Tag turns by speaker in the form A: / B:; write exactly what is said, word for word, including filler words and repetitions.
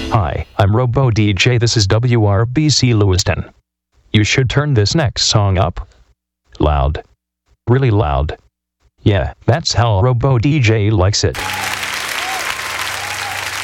A: Hi, I'm Robo D J. This is W R B C Lewiston. You should turn this next song up. Loud. Really loud. Yeah, that's how Robo D J likes it.